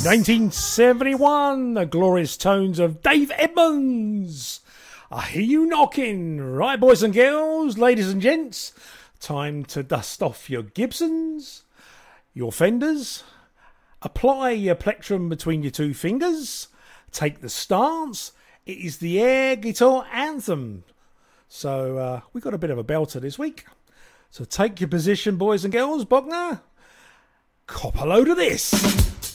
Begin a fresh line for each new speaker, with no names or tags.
1971, the glorious tones of Dave Edmunds. I hear you knocking. Right, boys and girls, ladies and gents, time to dust off your Gibsons, your Fenders, apply your plectrum between your two fingers, take the stance. It is the air guitar anthem. So we got a bit of a belter this week. So take your position, boys and girls. Bogner, cop a load of this.